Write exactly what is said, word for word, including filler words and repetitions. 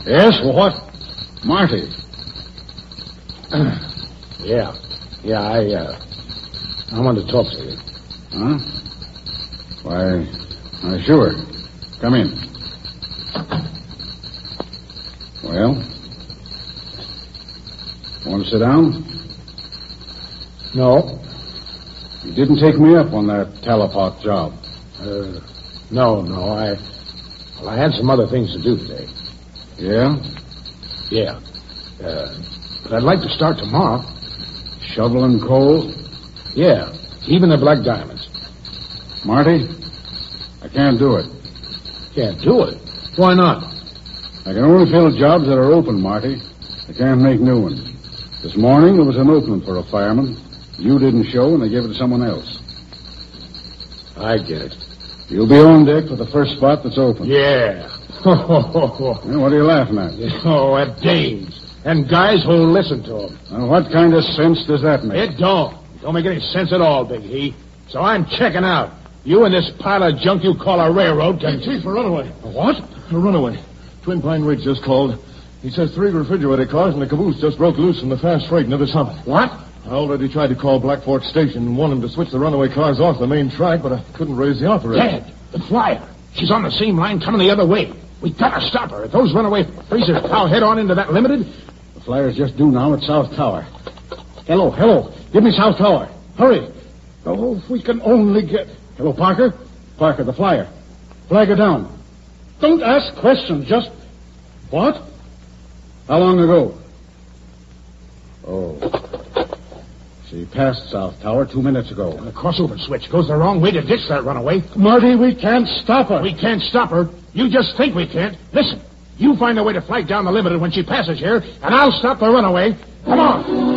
Yes, what? Marty. yeah. Yeah, I, uh... I want to talk to you. Huh? Why, uh, sure. Come in. Well? Want to sit down? No. You didn't take me up on that Talapot job. Uh, no, no, I... Well, I had some other things to do today. Yeah? Yeah. Uh, but I'd like to start tomorrow. Shoveling coal? Yeah, even the black diamonds. Marty, I can't do it. Can't do it? Why not? I can only fill jobs that are open, Marty. I can't make new ones. This morning there was an opening for a fireman. You didn't show, and they gave it to someone else. I get it. You'll be on deck for the first spot that's open. Yeah. Well, what are you laughing at? Oh, at dames. And guys who'll listen to them. Now, what kind of sense does that make? It don't. Don't make any sense at all, Big E. So I'm checking out. You and this pile of junk you call a railroad can... Chief, a runaway. What? A runaway. Twin Pine Ridge just called. He says three refrigerator cars and a caboose just broke loose from the fast freight near the summit. What? I already tried to call Black Fork Station and want them to switch the runaway cars off the main track, but I couldn't raise the operator. Dad, the flyer. She's on the same line coming the other way. We gotta stop her. If those runaway freezers plow head on into that limited... The flyer's just due now at South Tower. Hello, hello. Give me South Tower. Hurry. Oh, if we can only get... Hello, Parker. Parker, the flyer. Flag her down. Don't ask questions, just... What? How long ago? Oh. She passed South Tower two minutes ago. The crossover switch goes the wrong way to ditch that runaway. Marty, we can't stop her. We can't stop her. You just think we can't. Listen, you find a way to flag down the limited when she passes here, and I'll stop the runaway. Come on.